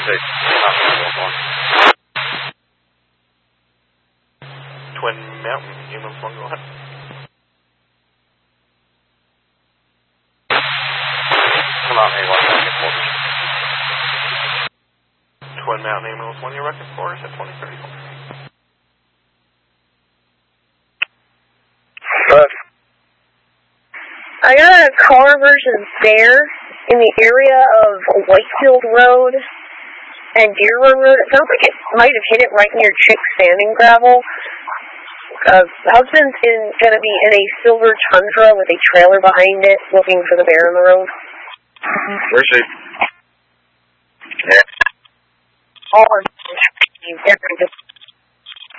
State. Twin Mountain, ambulance 1, go ahead. Come on, A1, record quarters. Twin Mountain, ambulance 1, your record quarters at 2034. I got a car versus there in the area of Whitefield Road and Deer Run Road. It sounds like it might have hit it right near Chick Sanding Gravel. Husband's going to be in a silver Tundra with a trailer behind it, looking for the bear in the road. Where's she? Yeah. All